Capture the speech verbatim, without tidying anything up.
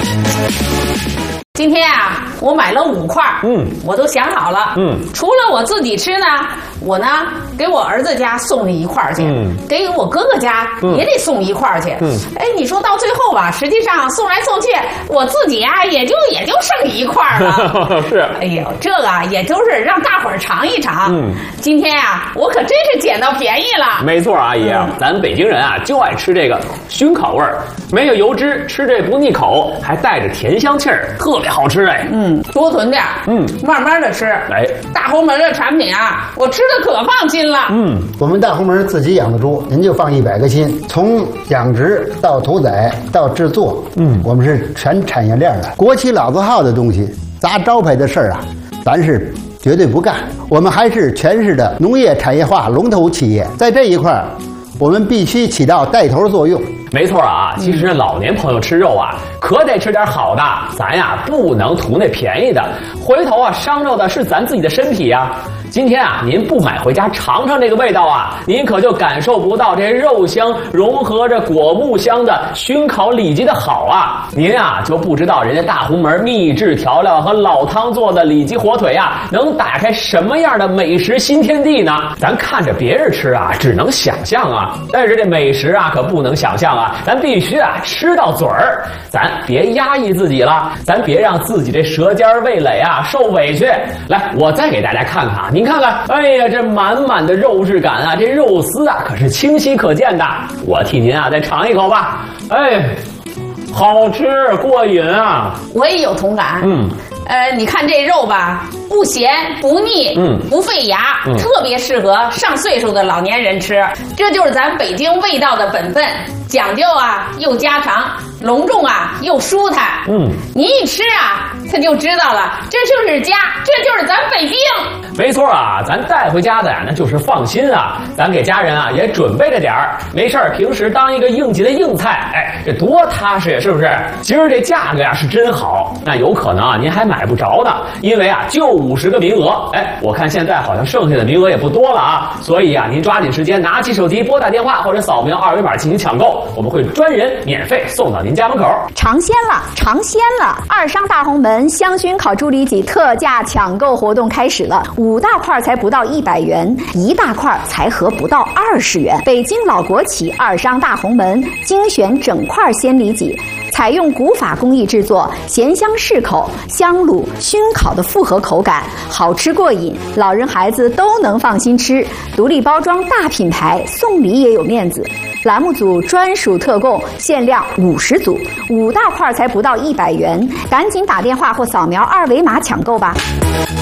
今天啊，我买了五块， 嗯，我都想好了， 嗯， 除了我自己吃呢，我呢给我儿子家送一块去，嗯，给我哥哥家也得送一块去，嗯，哎，你说到最后吧，实际上送来送去，我自己啊也就也就剩一块了，是，哎呦，这个啊也就是让大伙儿尝一尝，嗯，今天啊我可真是捡到便宜了。 没错，阿姨，嗯、咱北京人啊就爱吃这个熏烤味儿，没有油脂，吃这不腻口，还带着甜香气儿，特别好吃哎。 嗯，多囤点，嗯，慢慢的吃。哎，大红门的产品啊，我吃的可放心了。 嗯，我们大红门自己养的猪，您就放一百个心，从养殖到屠宰到制作，嗯，我们是全产业链的。国企老字号的东西，砸招牌的事儿啊，咱是绝对不干。我们还是全市的农业产业化龙头企业，在这一块我们必须起到带头作用。 没错啊，其实老年朋友吃肉啊，可得吃点好的，咱呀不能图那便宜的，回头啊伤着的是咱自己的身体呀。今天啊，您不买回家尝尝这个味道啊，您可就感受不到这肉香融合着果木香的熏烤里脊的好啊！您啊就不知道人家大红门秘制调料和老汤做的里脊火腿啊，能打开什么样的美食新天地呢？咱看着别人吃啊，只能想象啊，但是这美食啊可不能想象啊，咱必须啊吃到嘴儿，咱别压抑自己了，咱别让自己这舌尖味蕾啊受委屈。来，我再给大家看看啊，您看看，哎呀，这满满的肉质感啊，这肉丝啊可是清晰可见的。我替您啊再尝一口吧，哎，好吃过瘾啊！ 我也有同感， 嗯。 呃，你看这肉吧，不咸不腻，嗯，不费牙，嗯，特别适合上岁数的老年人吃。这就是咱北京味道的本分，讲究啊又家常，隆重啊又舒坦。嗯，你一吃啊，他就知道了，这就是家，这就是咱北京。 没错啊，咱带回家的呀，那就是放心啊。咱给家人啊也准备着点儿，没事儿，平时当一个应急的硬菜，哎，这多踏实呀，是不是？今儿这价格呀是真好，那有可能啊您还买不着呢，因为啊就五十个名额，哎，我看现在好像剩下的名额也不多了啊，所以啊您抓紧时间拿起手机拨打电话或者扫描二维码进行抢购，我们会专人免费送到您家门口。 尝鲜了，尝鲜了！二商大红门香熏烤猪里脊特价抢购活动开始了，五大块才不到一百元，一大块才合不到二十元。北京老国企二商大红门精选整块鲜里脊，采用古法工艺制作，咸香适口，香卤熏烤的复合口感，好吃过瘾，老人孩子都能放心吃。独立包装大品牌，送礼也有面子。栏目组专属特供，限量五十组，五大块才不到一百元，赶紧打电话或扫描二维码抢购吧。